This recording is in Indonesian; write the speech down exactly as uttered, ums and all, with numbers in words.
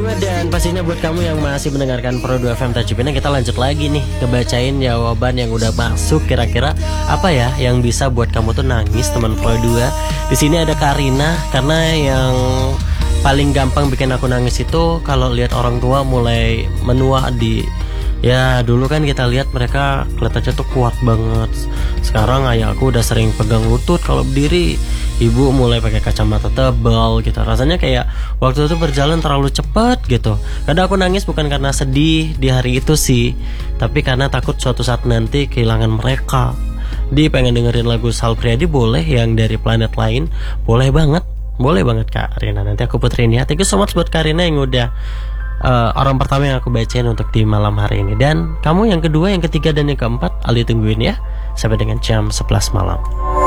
Dan pastinya buat kamu yang masih mendengarkan Pro dua F M Tanjung Pinang, kita lanjut lagi nih ngebacain jawaban yang udah masuk. Kira-kira apa ya yang bisa buat kamu tuh nangis, teman Pro dua? Di sini ada Karina, karena yang paling gampang bikin aku nangis itu kalau lihat orang tua mulai menua di, ya dulu kan kita lihat mereka kelihatannya tuh kuat banget. Sekarang ayah aku udah sering pegang lutut kalau berdiri, ibu mulai pakai kacamata tebal gitu. Rasanya kayak waktu itu berjalan terlalu cepat gitu. Kadang aku nangis bukan karena sedih di hari itu sih, tapi karena takut suatu saat nanti kehilangan mereka. Di pengen dengerin lagu Sal Priadi boleh, yang dari planet lain boleh banget. Boleh banget Kak Rina, nanti aku puterin ya. Thank you so much buat Karina yang udah uh, orang pertama yang aku bacain untuk di malam hari ini. Dan kamu yang kedua, yang ketiga, dan yang keempat, Ali tungguin ya sampai dengan jam sebelas malam.